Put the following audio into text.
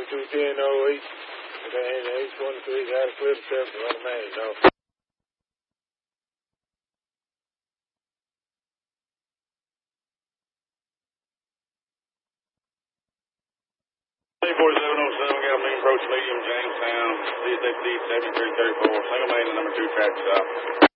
210-08. And H-13 got a clip step to run a man, no. T4707, got a main approach medium, Jamestown, CSXD 7334, single main and number 2 traffic stop.